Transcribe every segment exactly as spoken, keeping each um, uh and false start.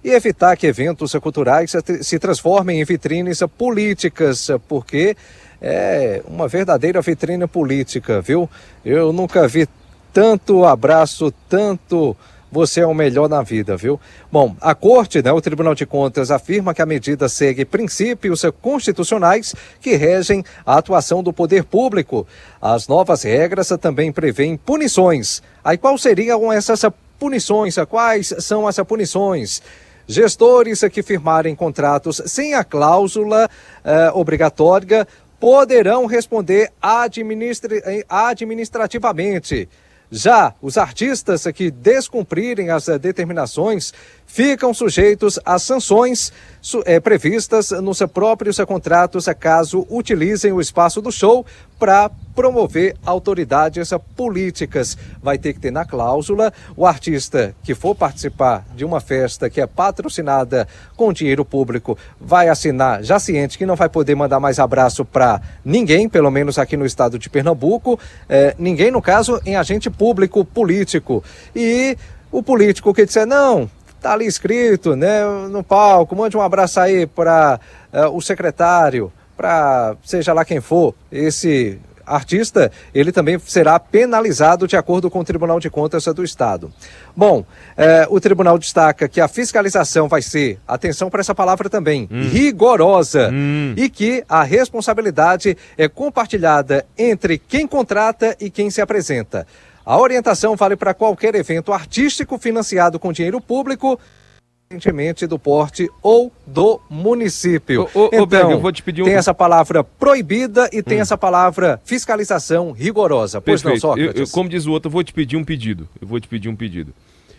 e evitar que eventos culturais se transformem em vitrines políticas, porque é uma verdadeira vitrine política, viu? Eu nunca vi tanto abraço, tanto você é o melhor na vida, viu? Bom, a Corte, né, o Tribunal de Contas, afirma que a medida segue princípios constitucionais que regem a atuação do poder público. As novas regras também prevêem punições. Aí quais seriam essas punições? Quais são as punições? Gestores que firmarem contratos sem a cláusula eh, obrigatória poderão responder administra- administrativamente. Já os artistas que descumprirem as determinações ficam sujeitos a sanções é, previstas nos próprios contratos caso utilizem o espaço do show para promover autoridades políticas. Vai ter que ter na cláusula o artista que for participar de uma festa que é patrocinada com dinheiro público vai assinar, já ciente que não vai poder mandar mais abraço para ninguém, pelo menos aqui no estado de Pernambuco, é, ninguém no caso em agente público político. E o político que disser, não, tá ali escrito, né, no palco, mande um abraço aí para uh, o secretário, para seja lá quem for, esse artista, ele também será penalizado de acordo com o Tribunal de Contas do Estado. Bom, eh, o tribunal destaca que a fiscalização vai ser, atenção para essa palavra também, hum. rigorosa, hum. e que a responsabilidade é compartilhada entre quem contrata e quem se apresenta. A orientação vale para qualquer evento artístico financiado com dinheiro público, evidentemente do porte ou do município. Ô, ô, então, ô, Berg, eu vou te pedir um... tem essa palavra proibida e tem hum. essa palavra fiscalização rigorosa. Pois Perfeito. não, Sócrates? Eu, eu, como diz o outro, eu vou te pedir um pedido. Eu vou te pedir um pedido.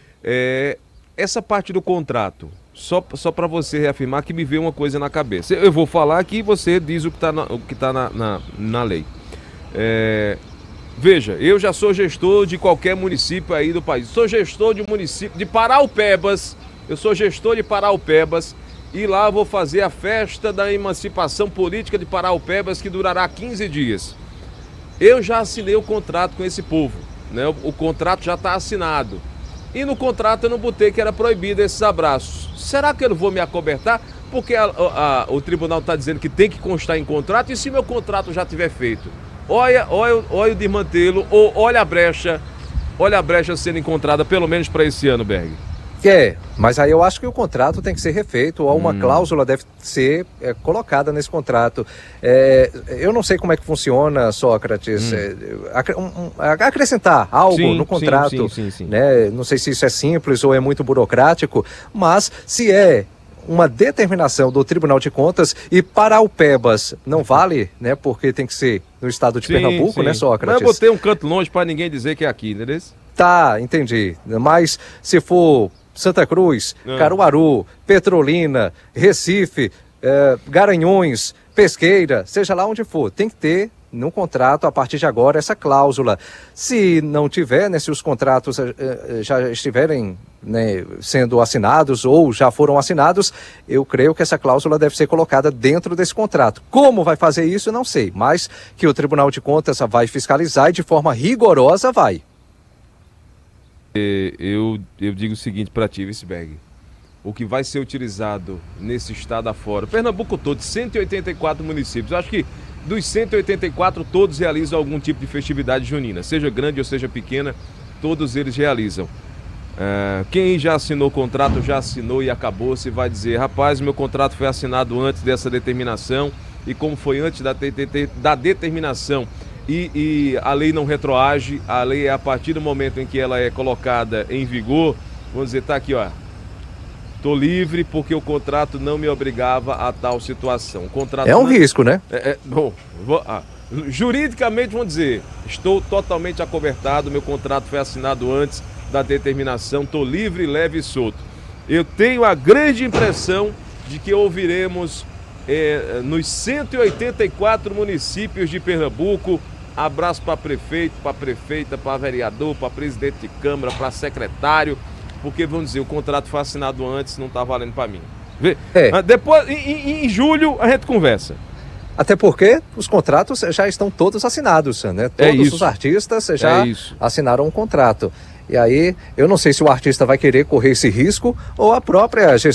É, essa parte do contrato, só, só para você reafirmar que me veio uma coisa na cabeça. Eu vou falar aqui e você diz o que está na, o que tá na, na, na lei. É... Veja, eu já sou gestor de qualquer município aí do país. Sou gestor de município de Paraupebas. Eu sou gestor de Paraupebas e lá vou fazer a festa da emancipação política de Paraupebas que durará quinze dias. Eu já assinei o contrato com esse povo, né? O, o contrato já está assinado. E no contrato eu não botei que era proibido esses abraços. Será que eu não vou me acobertar? Porque a, a, o tribunal está dizendo que tem que constar em contrato e se meu contrato já tiver feito? Olha, olha, olha o desmantelo, ou olha a brecha, olha a brecha sendo encontrada pelo menos para esse ano, Berg. É, mas aí eu acho que o contrato tem que ser refeito, ou uma hum. cláusula deve ser é, colocada nesse contrato. É, eu não sei como é que funciona, Sócrates, hum. é, um, um, acrescentar algo sim, no contrato, sim, sim, sim, sim. Né? Não sei se isso é simples ou é muito burocrático, mas se é uma determinação do Tribunal de Contas e Paraupebas não vale, né? Porque tem que ser no estado de sim, Pernambuco, sim. né, Sócrates? Mas eu botei um canto longe para ninguém dizer que é aqui, entendeu? Tá, entendi. Mas se for Santa Cruz, ah. Caruaru, Petrolina, Recife, eh, Garanhuns, Pesqueira, seja lá onde for, tem que ter no contrato, a partir de agora, essa cláusula. Se não tiver, né, se os contratos eh, já estiverem, né, sendo assinados ou já foram assinados, eu creio que essa cláusula deve ser colocada dentro desse contrato. Como vai fazer isso, eu não sei, mas que o Tribunal de Contas vai fiscalizar e de forma rigorosa vai. Eu, eu digo o seguinte para ti, Vissberg, o que vai ser utilizado nesse estado afora, Pernambuco todo, cento e oitenta e quatro municípios, eu acho que dos cento e oitenta e quatro todos realizam algum tipo de festividade junina, seja grande ou seja pequena, todos eles realizam. Uh, quem já assinou o contrato, já assinou e acabou, se vai dizer, rapaz, meu contrato foi assinado antes dessa determinação e como foi antes da, da determinação e, e a lei não retroage, a lei é a partir do momento em que ela é colocada em vigor, vamos dizer, tá aqui ó, tô livre porque o contrato não me obrigava a tal situação. O contrato é um não... risco, né? É, é, bom, vou, ah, juridicamente vamos dizer, estou totalmente acobertado, meu contrato foi assinado antes da determinação, tô livre, leve e solto. Eu tenho a grande impressão de que ouviremos é, nos cento e oitenta e quatro municípios de Pernambuco, abraço para prefeito, para prefeita, para vereador, para presidente de câmara, para secretário, porque vamos dizer, o contrato foi assinado antes, não está valendo para mim. Vê? É. Depois, em, em julho, a gente conversa. Até porque os contratos já estão todos assinados, né? Todos é os artistas já é assinaram um contrato. E aí, eu não sei se o artista vai querer correr esse risco ou a própria gestão